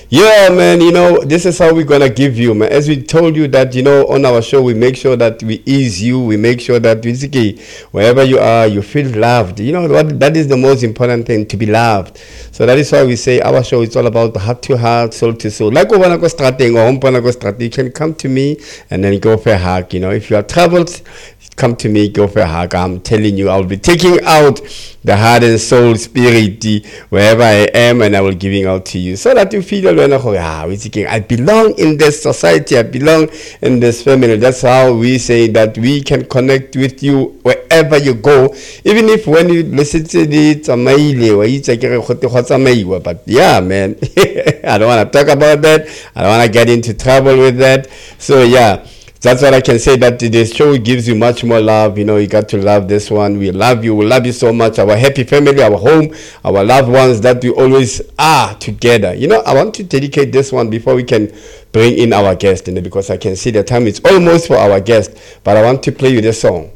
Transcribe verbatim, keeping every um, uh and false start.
Yeah, man, you know, this is how we're gonna give you, man. As we told you that, you know, on our show, we make sure that we ease you, we make sure that basically wherever you are, you feel loved. You know what? That is the most important thing, to be loved. So that is why we say our show is all about heart to heart, soul to soul. Like when go starting or home go starting, you can come to me and then go for a hug. You know, if you are traveled, come to me, go for a hug. I'm telling you, I'll be taking out the heart and soul spirit wherever I am, and I will giving out to you so that you feel ah, I belong in this society, I belong in this family. That's how we say that we can connect with you wherever you go, even if when you listen to it, but yeah, man, I don't want to talk about that. I don't want to get into trouble with that. So yeah, that's what I can say, that this show gives you much more love. You know, you got to love this one. We love you. We love you so much. Our happy family, our home, our loved ones that we always are together. You know, I want to dedicate this one before we can bring in our guest, you know, because I can see the time is almost for our guest. But I want to play you this song.